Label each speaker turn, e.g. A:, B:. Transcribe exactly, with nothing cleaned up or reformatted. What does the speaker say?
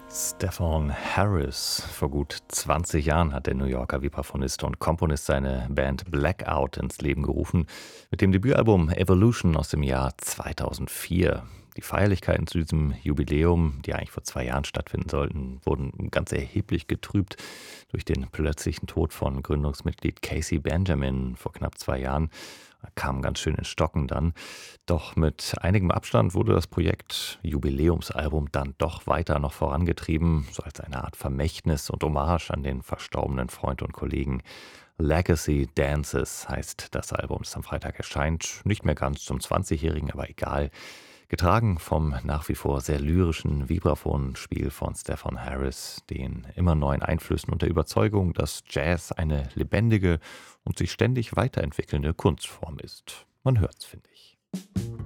A: Stefan Harris. Vor gut zwanzig Jahren hat der New Yorker Vibraphonist und Komponist seine Band Blackout ins Leben gerufen, mit dem Debütalbum Evolution aus dem Jahr zweitausendvier. Die Feierlichkeiten zu diesem Jubiläum, die eigentlich vor zwei Jahren stattfinden sollten, wurden ganz erheblich getrübt durch den plötzlichen Tod von Gründungsmitglied Casey Benjamin vor knapp zwei Jahren. Er kam ganz schön ins Stocken dann. Doch mit einigem Abstand wurde das Projekt Jubiläumsalbum dann doch weiter noch vorangetrieben, so als eine Art Vermächtnis und Hommage an den verstorbenen Freund und Kollegen. Legacy Dances heißt das Album, das am Freitag erscheint. Nicht mehr ganz zum zwanzigjährigen, aber egal. Getragen vom nach wie vor sehr lyrischen Vibraphonspiel von Stefan Harris, den immer neuen Einflüssen und der Überzeugung, dass Jazz eine lebendige und sich ständig weiterentwickelnde Kunstform ist. Man hört's, finde ich.